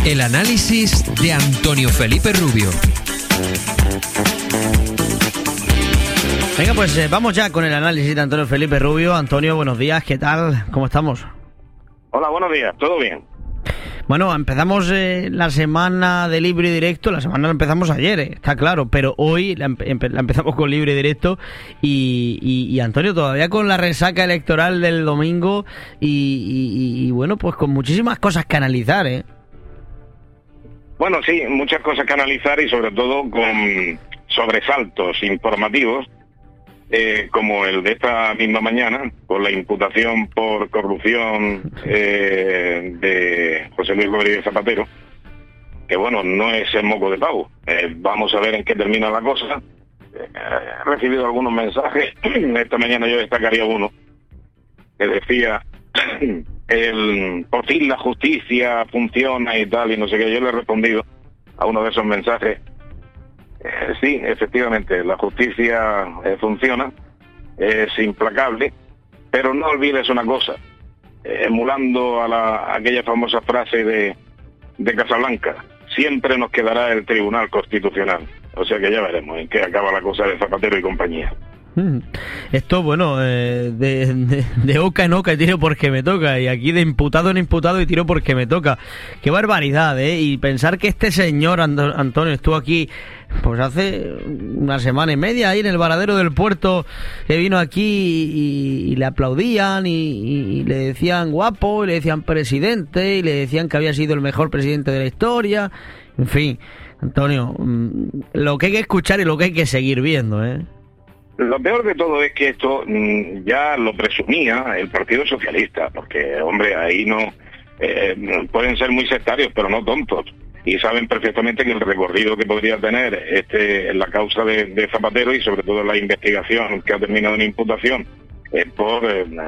El análisis de Antonio Felipe Rubio. Venga, pues vamos ya con el análisis de Antonio Felipe Rubio. Antonio, buenos días, ¿qué tal? ¿Cómo estamos? Hola, buenos días, ¿todo bien? Bueno, empezamos la semana de libre y directo. La semana la empezamos ayer, está claro, pero hoy la empezamos con libre y directo y Antonio, todavía con la resaca electoral del domingo y bueno, pues con muchísimas cosas que analizar, ¿eh? Bueno, sí, muchas cosas que analizar y sobre todo con sobresaltos informativos, como el de esta misma mañana, con la imputación por corrupción de José Luis Rodríguez Zapatero, que bueno, no es el moco de pavo. Vamos a ver en qué termina la cosa. He recibido algunos mensajes, esta mañana yo destacaría uno, que decía, por fin la justicia funciona y tal, y no sé qué. Yo le he respondido a uno de esos mensajes, sí, efectivamente, la justicia funciona, es implacable, pero no olvides una cosa, emulando a aquella famosa frase de Casablanca, siempre nos quedará el Tribunal Constitucional. O sea que ya veremos en qué acaba la cosa de Zapatero y compañía. Esto, bueno, de oca en oca tiro porque me toca, y aquí de imputado en imputado y tiro porque me toca. Qué barbaridad, ¿eh? Y pensar que este señor Antonio estuvo aquí pues hace una semana y media ahí en el varadero del puerto, que vino aquí y le aplaudían y le decían guapo, y le decían presidente, y le decían que había sido el mejor presidente de la historia. En fin, Antonio, lo que hay que escuchar y lo que hay que seguir viendo, ¿eh? Lo peor de todo es que esto ya lo presumía el Partido Socialista, porque, hombre, ahí no pueden ser muy sectarios, pero no tontos, y saben perfectamente que el recorrido que podría tener en la causa de Zapatero y sobre todo la investigación que ha terminado en imputación por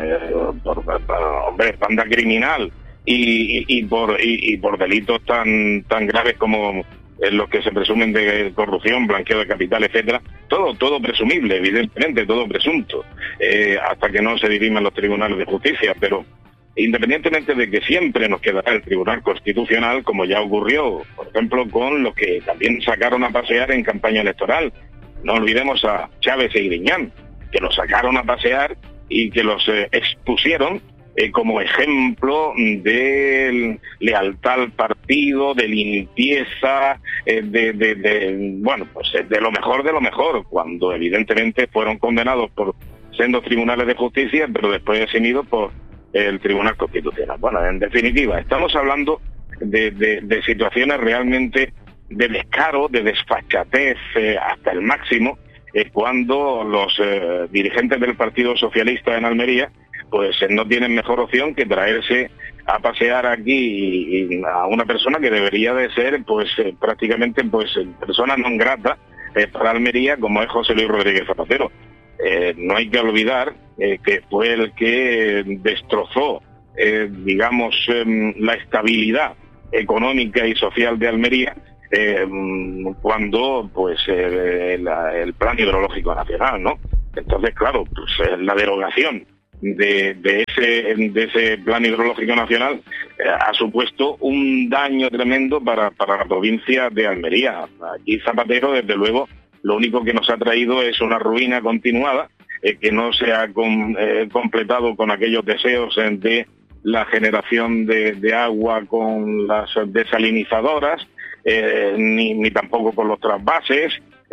banda criminal y por delitos tan graves como los que se presumen de corrupción, blanqueo de capital, etcétera, todo presumible, evidentemente, todo presunto, hasta que no se diriman los tribunales de justicia. Pero independientemente de que siempre nos quedará el Tribunal Constitucional, como ya ocurrió, por ejemplo, con los que también sacaron a pasear en campaña electoral. No olvidemos a Chávez y Griñán, que los sacaron a pasear y que los expusieron como ejemplo de lealtad al partido, de limpieza, bueno, pues de lo mejor, cuando evidentemente fueron condenados por sendos tribunales de justicia, pero después eximidos por el Tribunal Constitucional. Bueno, en definitiva, estamos hablando de situaciones realmente de descaro, de desfachatez hasta el máximo, cuando los dirigentes del Partido Socialista en Almería pues no tienen mejor opción que traerse a pasear aquí a una persona que debería de ser pues prácticamente pues persona non grata para Almería, como es José Luis Rodríguez Zapatero. No hay que olvidar que fue el que destrozó digamos la estabilidad económica y social de Almería cuando pues el plan hidrológico nacional, ¿no? Entonces, claro, pues la derogación de ese plan hidrológico nacional ha supuesto un daño tremendo para la provincia de Almería. Aquí Zapatero, desde luego, lo único que nos ha traído es una ruina continuada, que no se ha completado con aquellos deseos de la generación de agua con las desalinizadoras, ni tampoco con los trasvases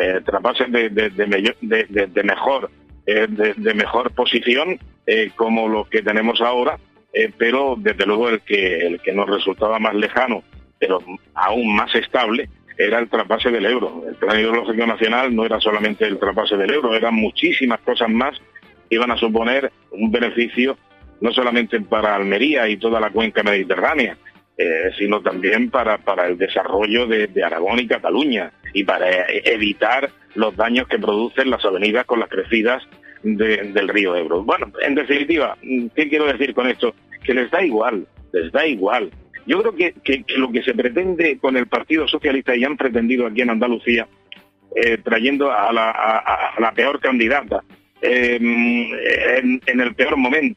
de mejor posición, como los que tenemos ahora, pero desde luego el que nos resultaba más lejano, pero aún más estable, era el trasvase del Ebro. El plan hidrológico nacional no era solamente el trasvase del Ebro, eran muchísimas cosas más que iban a suponer un beneficio no solamente para Almería y toda la cuenca mediterránea, sino también para el desarrollo de Aragón y Cataluña, y para evitar los daños que producen las avenidas con las crecidas del río Ebro. Bueno, en definitiva, ¿qué quiero decir con esto? Que les da igual. Yo creo que lo que se pretende con el Partido Socialista, y han pretendido aquí en Andalucía, trayendo a la peor candidata, en el peor momento,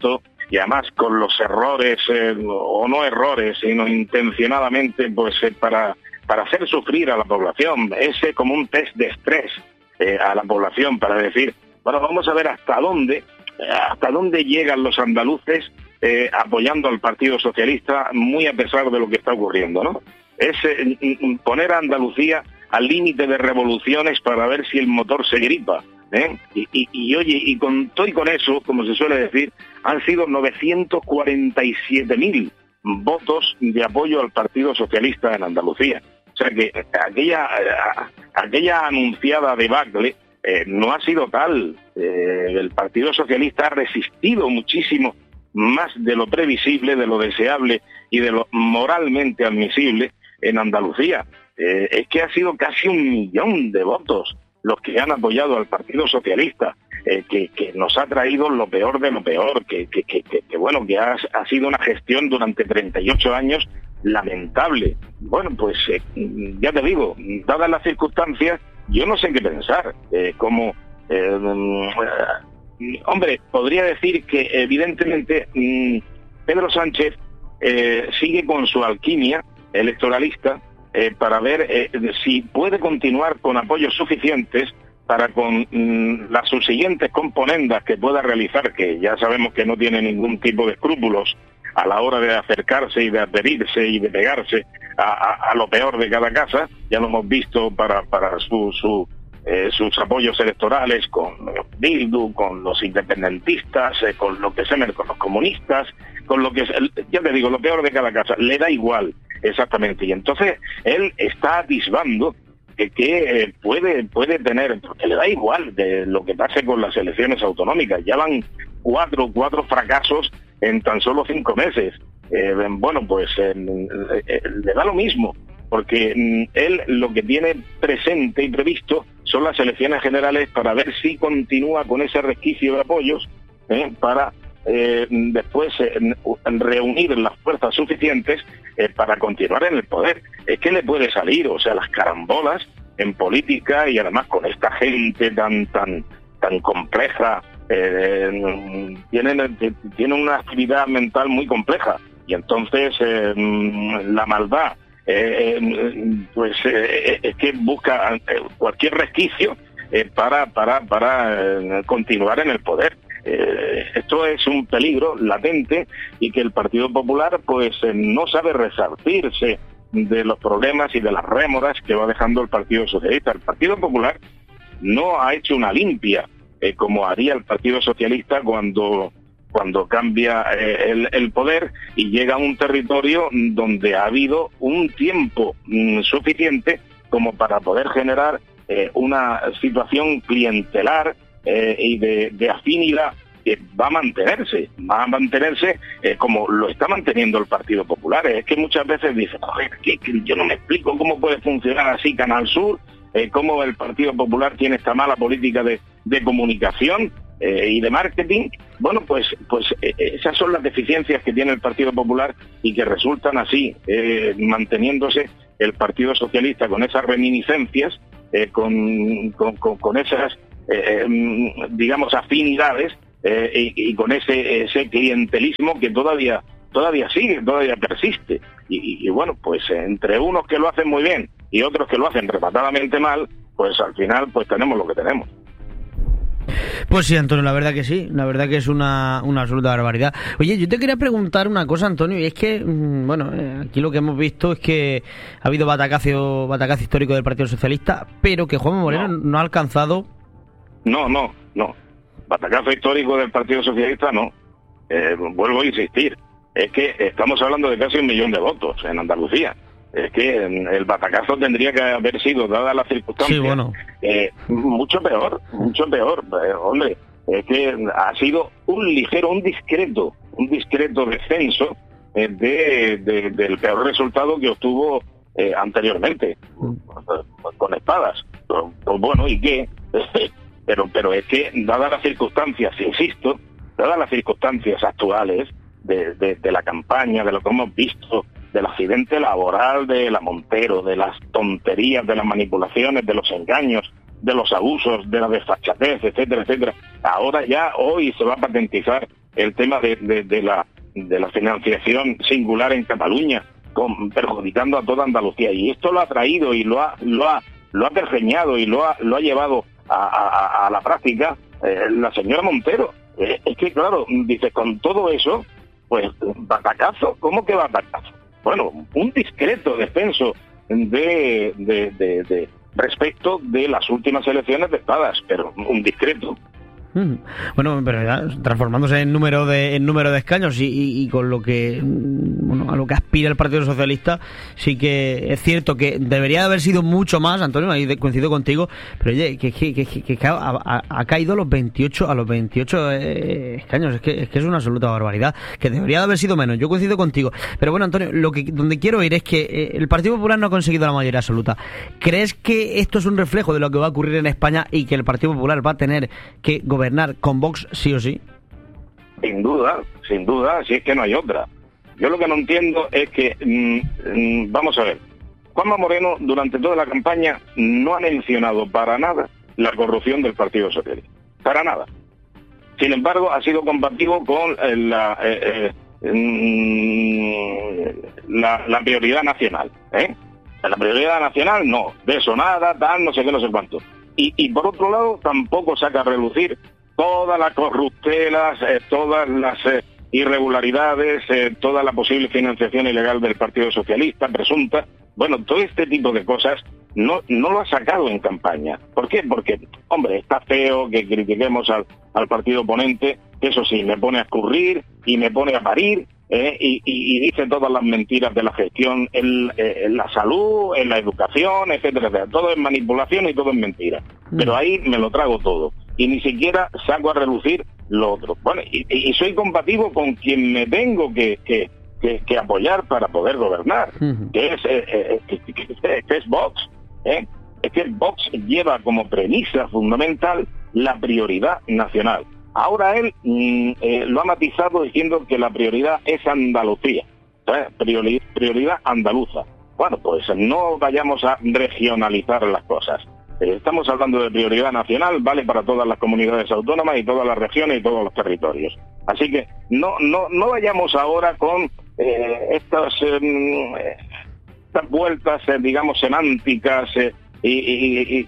y además con los errores, o no errores, sino intencionadamente, pues para hacer sufrir a la población, ese como un test de estrés a la población para decir, bueno, vamos a ver hasta dónde llegan los andaluces apoyando al Partido Socialista, muy a pesar de lo que está ocurriendo, ¿no? Es poner a Andalucía al límite de revoluciones para ver si el motor se gripa, ¿eh? Y oye, y con todo y con eso, como se suele decir, han sido 947.000 votos de apoyo al Partido Socialista en Andalucía. O sea que aquella anunciada debacle no ha sido tal. El Partido Socialista ha resistido muchísimo más de lo previsible, de lo deseable y de lo moralmente admisible en Andalucía. Es que ha sido casi 1 millón de votos los que han apoyado al Partido Socialista, que nos ha traído lo peor de lo peor, que ha sido una gestión durante 38 años lamentable. Bueno, pues ya te digo, dadas las circunstancias, yo no sé qué pensar. Hombre, podría decir que evidentemente Pedro Sánchez sigue con su alquimia electoralista para ver si puede continuar con apoyos suficientes para con las subsiguientes componendas que pueda realizar, que ya sabemos que no tiene ningún tipo de escrúpulos a la hora de acercarse y de adherirse y de pegarse a lo peor de cada casa. Ya lo hemos visto para sus apoyos electorales con Bildu, con los independentistas, con lo que se con los comunistas, con lo que ya te digo, lo peor de cada casa. Le da igual exactamente, y entonces él está atisbando que puede tener, porque le da igual de lo que pase con las elecciones autonómicas. Ya van cuatro fracasos en tan solo 5 meses. Bueno, pues le da lo mismo, porque él lo que tiene presente y previsto son las elecciones generales para ver si continúa con ese resquicio de apoyos para después reunir las fuerzas suficientes para continuar en el poder. Es que le puede salir, o sea, las carambolas en política, y además con esta gente tan compleja, tienen una actividad mental muy compleja, y entonces la maldad es que busca cualquier resquicio para continuar en el poder. Esto es un peligro latente, y que el Partido Popular pues no sabe resarcirse de los problemas y de las rémoras que va dejando el Partido Socialista. El Partido Popular no ha hecho una limpia como haría el Partido Socialista cuando cambia el poder y llega a un territorio donde ha habido un tiempo suficiente como para poder generar una situación clientelar y de afinidad que va a mantenerse como lo está manteniendo el Partido Popular. Es que muchas veces dicen, que yo no me explico cómo puede funcionar así Canal Sur, cómo el Partido Popular tiene esta mala política de comunicación y de marketing. Bueno, pues esas son las deficiencias que tiene el Partido Popular, y que resultan así, manteniéndose el Partido Socialista con esas reminiscencias, con esas digamos afinidades, y con ese clientelismo que todavía sigue, todavía persiste, y bueno, pues entre unos que lo hacen muy bien y otros que lo hacen rematadamente mal, pues al final pues tenemos lo que tenemos. Pues sí, Antonio, la verdad que sí, la verdad que es una absoluta barbaridad. Oye, yo te quería preguntar una cosa, Antonio, y es que, aquí lo que hemos visto es que ha habido batacazo histórico del Partido Socialista, pero que Juanma Moreno no ha alcanzado... No. Batacazo histórico del Partido Socialista no. Vuelvo a insistir, es que estamos hablando de casi 1 millón de votos en Andalucía. Es que el batacazo tendría que haber sido, dadas las circunstancias, sí, bueno, mucho peor. Hombre, es que ha sido un discreto descenso del peor resultado que obtuvo anteriormente, con espadas. Pues bueno, ¿y qué? Pero es que, dadas las circunstancias, insisto, dadas las circunstancias actuales de la campaña, de lo que hemos visto, del accidente laboral de la Montero, de las tonterías, de las manipulaciones, de los engaños, de los abusos, de la desfachatez, etcétera, etcétera. Ahora ya, hoy se va a patentizar el tema de la financiación singular en Cataluña, perjudicando a toda Andalucía. Y esto lo ha traído y lo ha pergeñado y lo ha llevado a la práctica la señora Montero. Es que, claro, dice, con todo eso, pues, batacazo. ¿Cómo que batacazo? Bueno, un discreto descenso de respecto de las últimas elecciones de Espadas, pero un discreto. Bueno, pero ya, transformándose en número de escaños y con lo que a lo que aspira el Partido Socialista, sí que es cierto que debería haber sido mucho más, Antonio, ahí coincido contigo, pero oye, que ha caído a los 28 escaños, es que es una absoluta barbaridad, que debería haber sido menos. Yo coincido contigo, pero bueno, Antonio, donde quiero ir es que el Partido Popular no ha conseguido la mayoría absoluta. ¿Crees que esto es un reflejo de lo que va a ocurrir en España y que el Partido Popular va a tener que gobernar con Vox sí o sí? Sin duda, si es que no hay otra. Yo lo que no entiendo es que, vamos a ver, Juanma Moreno durante toda la campaña no ha mencionado para nada la corrupción del Partido Socialista, para nada. Sin embargo, ha sido combativo con la prioridad nacional, La prioridad nacional no, de eso nada, tal, no sé qué, no sé cuánto. Y por otro lado, tampoco saca a relucir todas las corruptelas, todas las irregularidades, toda la posible financiación ilegal del Partido Socialista, presunta. Bueno, todo este tipo de cosas no lo ha sacado en campaña. ¿Por qué? Porque, hombre, está feo que critiquemos al partido oponente, que eso sí, me pone a escurrir y me pone a parir, y dice todas las mentiras de la gestión en la salud, en la educación, etcétera, etcétera. Todo es manipulación y todo es mentira. Pero ahí me lo trago todo. Y ni siquiera saco a relucir lo otro. Bueno, y soy compatible con quien me tengo que apoyar para poder gobernar, que es Vox. Es que Vox lleva como premisa fundamental la prioridad nacional. Ahora él lo ha matizado diciendo que la prioridad es Andalucía, prioridad andaluza. Bueno, pues no vayamos a regionalizar las cosas. Estamos hablando de prioridad nacional, vale para todas las comunidades autónomas y todas las regiones y todos los territorios. Así que no vayamos ahora con estas vueltas, digamos, semánticas y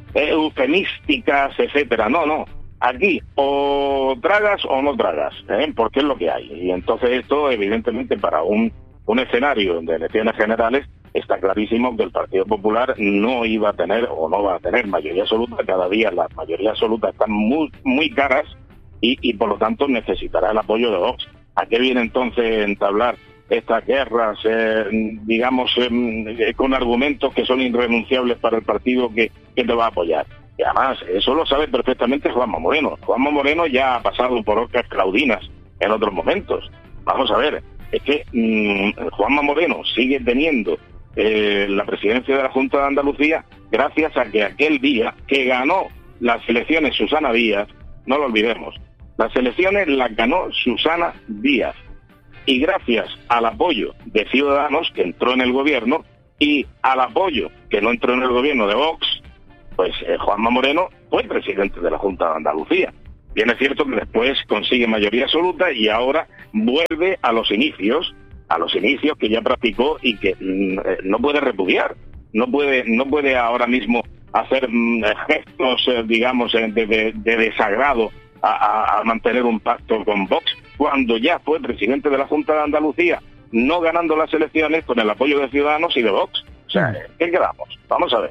eufemísticas, etcétera. No. Aquí o tragas o no tragas, porque es lo que hay. Y entonces esto, evidentemente, para un escenario de elecciones generales, está clarísimo que el Partido Popular no iba a tener o no va a tener mayoría absoluta. Cada día las mayorías absolutas están muy, muy caras y por lo tanto necesitará el apoyo de Vox. ¿A qué viene entonces entablar estas guerras, digamos, con argumentos que son irrenunciables para el partido que te va a apoyar? Y además, eso lo sabe perfectamente Juanma Moreno. Juanma Moreno ya ha pasado por orcas claudinas en otros momentos. Vamos a ver, es que Juanma Moreno sigue teniendo la presidencia de la Junta de Andalucía gracias a que aquel día que ganó las elecciones Susana Díaz, no lo olvidemos, las elecciones las ganó Susana Díaz, y gracias al apoyo de Ciudadanos, que entró en el gobierno, y al apoyo que no entró en el gobierno de Vox, pues Juanma Moreno fue presidente de la Junta de Andalucía. Bien es cierto que después consigue mayoría absoluta y ahora vuelve a los inicios que ya practicó y que no puede repudiar. No puede ahora mismo hacer gestos, digamos, de desagrado a mantener un pacto con Vox, cuando ya fue presidente de la Junta de Andalucía, no ganando las elecciones con el apoyo de Ciudadanos y de Vox. O sea, ¿qué quedamos? Vamos a ver.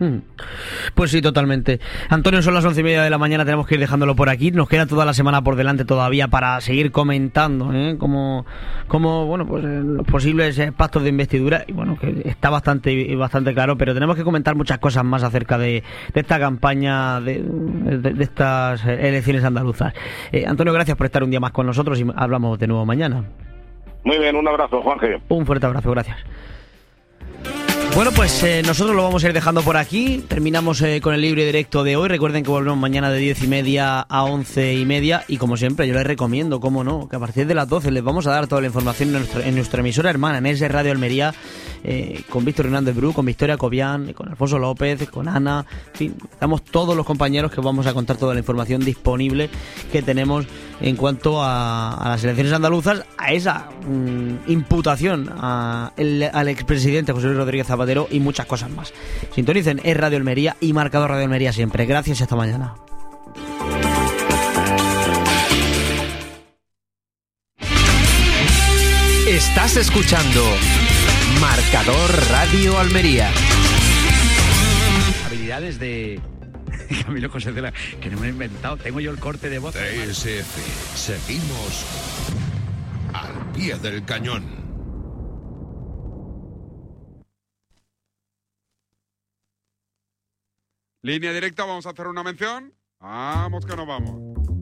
Pues sí, totalmente. Antonio, son las 11:30 de la mañana, tenemos que ir dejándolo por aquí. Nos queda toda la semana por delante todavía para seguir comentando como bueno, pues los posibles pactos de investidura, y bueno, que está bastante claro, pero tenemos que comentar muchas cosas más acerca de esta campaña de estas elecciones andaluzas. Antonio, gracias por estar un día más con nosotros y hablamos de nuevo mañana. Muy bien, un abrazo, Juanje. Un fuerte abrazo, gracias. Bueno, pues nosotros lo vamos a ir dejando por aquí. Terminamos con el libre directo de hoy. Recuerden que volvemos mañana de 10:30 a 11:30. Y como siempre, yo les recomiendo, cómo no, que a partir de las 12 les vamos a dar toda la información en nuestra emisora hermana, en ese Radio Almería, con Víctor Hernández Bru, con Victoria Cobian, con Alfonso López, con Ana. En fin, estamos todos los compañeros que vamos a contar toda la información disponible que tenemos en cuanto a las elecciones andaluzas, a esa imputación al expresidente José Luis Rodríguez Zapatero y muchas cosas más. Sintonicen, es Radio Almería y marcador Radio Almería siempre. Gracias y hasta mañana. Estás escuchando Marcador Radio Almería. Habilidades de Camilo José Cela, que no me he inventado. Tengo yo el corte de voz. TSF. Seguimos al pie del cañón. Línea directa, vamos a hacer una mención. Vamos que nos vamos.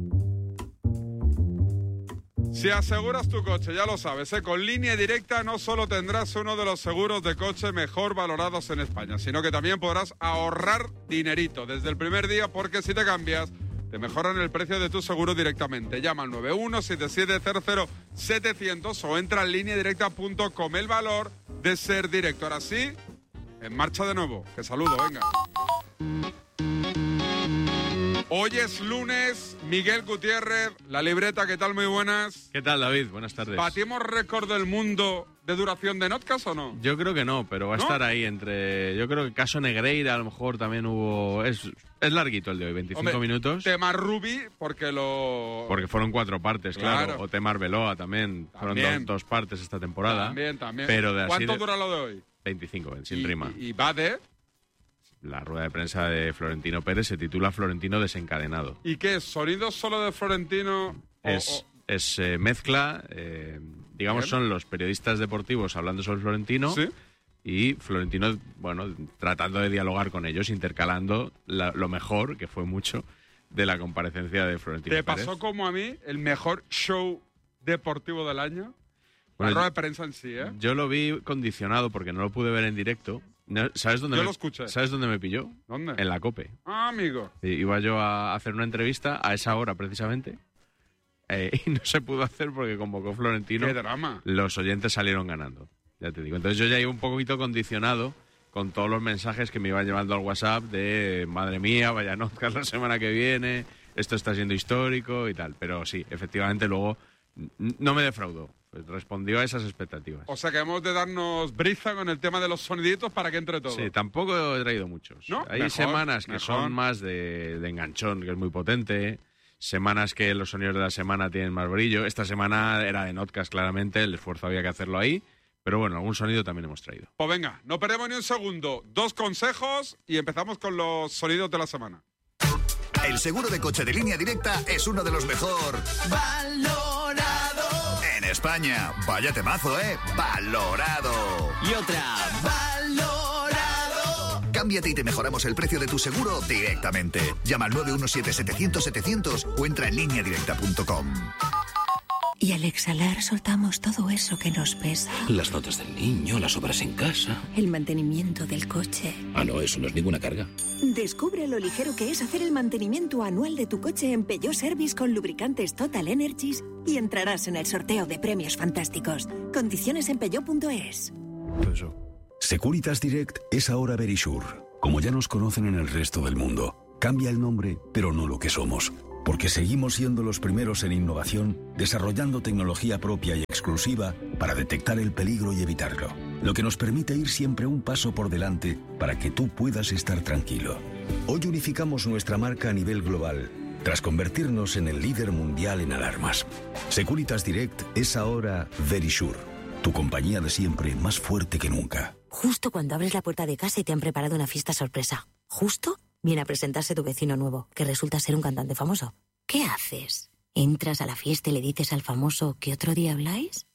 Si aseguras tu coche, ya lo sabes, con Línea Directa no solo tendrás uno de los seguros de coche mejor valorados en España, sino que también podrás ahorrar dinerito desde el primer día, porque si te cambias, te mejoran el precio de tu seguro directamente. Llama al 917700 o entra en lineadirecta.com. El valor de ser directo. Ahora sí, en marcha de nuevo. Que saludo, venga. Hoy es lunes, Miguel Gutiérrez, La Libreta, ¿qué tal? Muy buenas. ¿Qué tal, David? Buenas tardes. ¿Batimos récord del mundo de duración de Notcast o no? Yo creo que no, pero va a estar ahí entre... Yo creo que caso Negreira a lo mejor también hubo... Es larguito el de hoy, 25 minutos. Tema Rubi, porque fueron 4 partes, claro. O tema Arbeloa también. Fueron dos partes esta temporada. También. Pero ¿Cuánto dura lo de hoy? 25, sin rima. ¿Y va de...? La rueda de prensa de Florentino Pérez se titula Florentino desencadenado. ¿Y qué es? ¿Sonido solo de Florentino? Es mezcla, digamos, son los periodistas deportivos hablando sobre Florentino. ¿Sí? Y Florentino, bueno, tratando de dialogar con ellos, intercalando lo mejor, que fue mucho, de la comparecencia de Florentino Pérez. ¿Te pasó como a mí el mejor show deportivo del año? Bueno, la rueda de prensa en sí, ¿eh? Yo lo vi condicionado porque no lo pude ver en directo. ¿Sabes dónde lo escuché. ¿Sabes dónde me pilló? ¿Dónde? En la COPE. Ah, amigo. Sí, iba yo a hacer una entrevista a esa hora precisamente y no se pudo hacer porque convocó Florentino. ¡Qué drama! Los oyentes salieron ganando, ya te digo. Entonces yo ya iba un poquito condicionado con todos los mensajes que me iban llevando al WhatsApp de madre mía, vaya Notcast la semana que viene, esto está siendo histórico y tal. Pero sí, efectivamente luego no me defraudó. Pues respondió a esas expectativas. O sea que hemos de darnos brisa con el tema de los soniditos para que entre todo. Sí, tampoco he traído muchos. ¿No? Hay semanas que son más de enganchón, que es muy potente. Semanas que los sonidos de la semana tienen más brillo. Esta semana era de Notcast, claramente. El esfuerzo había que hacerlo ahí. Pero bueno, algún sonido también hemos traído. Pues venga, no perdemos ni un segundo. 2 consejos y empezamos con los sonidos de la semana. El seguro de coche de Línea Directa es uno de los mejor valorados en España. Vaya temazo, ¿eh? Valorado. Y otra, valorado. Cámbiate y te mejoramos el precio de tu seguro directamente. Llama al 917-700-700 o entra en lineadirecta.com. Y al exhalar soltamos todo eso que nos pesa. Las notas del niño, las obras en casa. El mantenimiento del coche. Ah, no, eso no es ninguna carga. Descubre lo ligero que es hacer el mantenimiento anual de tu coche en Peugeot Service con lubricantes Total Energies y entrarás en el sorteo de premios fantásticos. Condiciones en peugeot.es. Securitas Direct es ahora Verisure. Como ya nos conocen en el resto del mundo, cambia el nombre, pero no lo que somos. Porque seguimos siendo los primeros en innovación, desarrollando tecnología propia y exclusiva para detectar el peligro y evitarlo. Lo que nos permite ir siempre un paso por delante para que tú puedas estar tranquilo. Hoy unificamos nuestra marca a nivel global, tras convertirnos en el líder mundial en alarmas. Securitas Direct es ahora Verisure, tu compañía de siempre más fuerte que nunca. Justo cuando abres la puerta de casa y te han preparado una fiesta sorpresa. Justo viene a presentarse tu vecino nuevo, que resulta ser un cantante famoso. ¿Qué haces? ¿Entras a la fiesta y le dices al famoso que otro día habláis?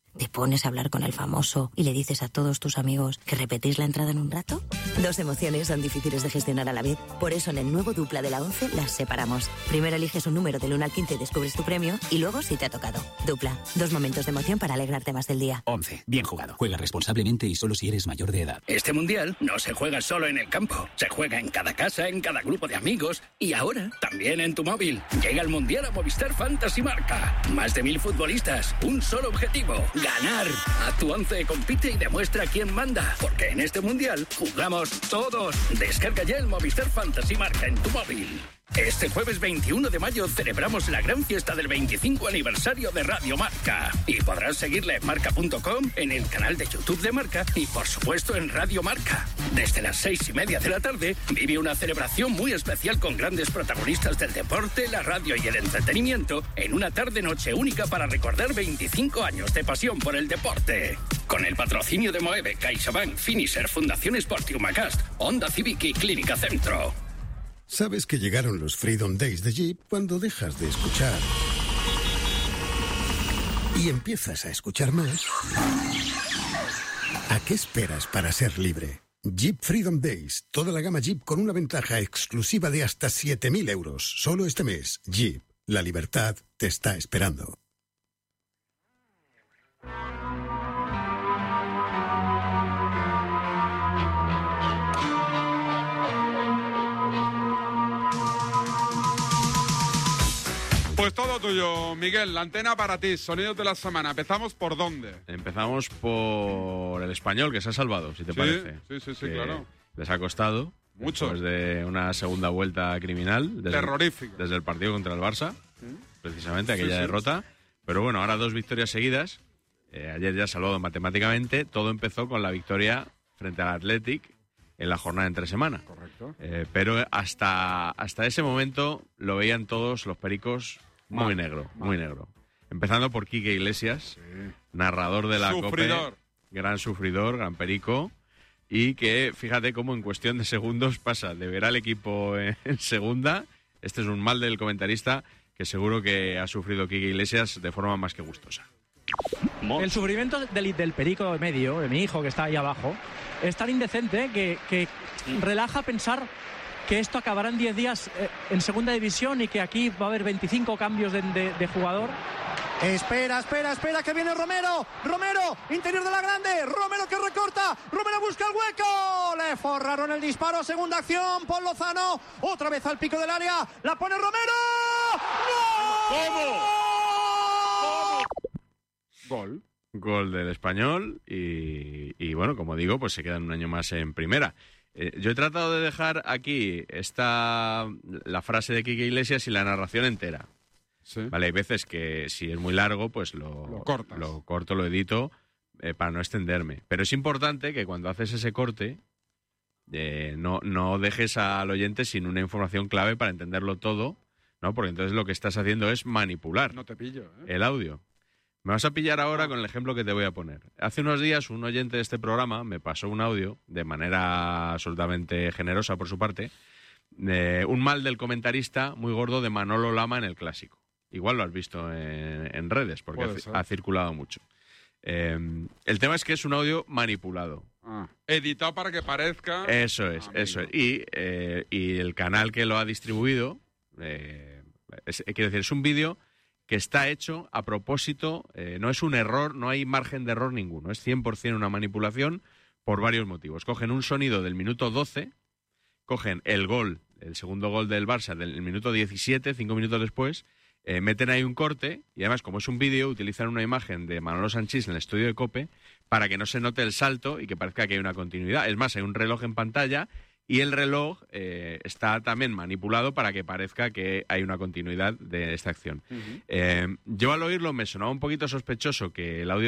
¿Te pones a hablar con el famoso y le dices a todos tus amigos que repetís la entrada en un rato? Dos emociones son difíciles de gestionar a la vez. Por eso en el nuevo Dupla de la 11 las separamos. Primero eliges un número del 1 al 15 y descubres tu premio, y luego si te ha tocado. Dupla, 2 momentos de emoción para alegrarte más del día. 11. Bien jugado. Juega responsablemente y solo si eres mayor de edad. Este mundial no se juega solo en el campo. Se juega en cada casa, en cada grupo de amigos y ahora también en tu móvil. Llega el mundial a Movistar Fantasy Marca. Más de 1000 futbolistas, un solo objetivo: ganar. A tu 11 compite y demuestra quién manda, porque en este mundial jugamos todos. Descarga ya el Movistar Fantasy Marca en tu móvil. Este jueves 21 de mayo celebramos la gran fiesta del 25 aniversario de Radio Marca. Y podrás seguirla en marca.com, en el canal de YouTube de Marca y, por supuesto, en Radio Marca. Desde las 6:30 de la tarde vive una celebración muy especial con grandes protagonistas del deporte, la radio y el entretenimiento en una tarde-noche única para recordar 25 años de pasión por el deporte. Con el patrocinio de Moeve, CaixaBank, Finisher, Fundación Sport Humacast, Honda Civic y Clínica Centro. Sabes que llegaron los Freedom Days de Jeep cuando dejas de escuchar y empiezas a escuchar más. ¿A qué esperas para ser libre? Jeep Freedom Days, toda la gama Jeep con una ventaja exclusiva de hasta 7.000 euros. Solo este mes. Jeep, la libertad te está esperando. Pues todo tuyo, Miguel. La antena para ti. Sonidos de la semana. ¿Empezamos por dónde? Empezamos por el Español, que se ha salvado, si te parece. Sí, claro. Les ha costado. Mucho. Después de una segunda vuelta criminal. Terrorífica. Desde el partido contra el Barça, precisamente, aquella derrota. Pero bueno, ahora 2 victorias seguidas. Ayer ya salvado matemáticamente. Todo empezó con la victoria frente al Athletic en la jornada entre semana. Correcto. Pero hasta ese momento lo veían todos los pericos muy negro. Empezando por Quique Iglesias, narrador de la COPE, gran sufridor, gran perico, y que fíjate cómo en cuestión de segundos pasa de ver al equipo en segunda. Este es un mal del comentarista que seguro que ha sufrido Quique Iglesias de forma más que gustosa. El sufrimiento del perico medio, de mi hijo que está ahí abajo, es tan indecente que relaja pensar que esto acabará en 10 días en segunda división y que aquí va a haber 25 cambios de jugador. Espera, que viene Romero, interior de la grande, Romero que recorta, Romero busca el hueco, le forraron el disparo, segunda acción, Paul Lozano, otra vez al pico del área, la pone Romero, ¡no! Gol del Español y bueno, como digo, pues se quedan un año más en primera. Yo he tratado de dejar aquí la frase de Quique Iglesias y la narración entera. Sí. Vale, hay veces que si es muy largo, pues lo corto, lo edito para no extenderme. Pero es importante que cuando haces ese corte no dejes al oyente sin una información clave para entenderlo todo, ¿no? Porque entonces lo que estás haciendo es manipular el audio. Me vas a pillar ahora con el ejemplo que te voy a poner. Hace unos días un oyente de este programa me pasó un audio, de manera absolutamente generosa por su parte, de un mal del comentarista muy gordo de Manolo Lama en el Clásico. Igual lo has visto en redes, porque ha circulado mucho. El tema es que es un audio manipulado. Editado para que parezca... Eso es. Y el canal que lo ha distribuido, quiero decir, es un vídeo que está hecho a propósito, no es un error, no hay margen de error ninguno, es 100% una manipulación por varios motivos. Cogen un sonido del minuto 12, cogen el segundo gol del Barça del minuto 17, 5 minutos después, meten ahí un corte y además, como es un vídeo, utilizan una imagen de Manolo Sanchís en el estudio de COPE para que no se note el salto y que parezca que hay una continuidad. Es más, hay un reloj en pantalla y el reloj está también manipulado para que parezca que hay una continuidad de esta acción. Yo al oírlo me sonaba un poquito sospechoso que el audio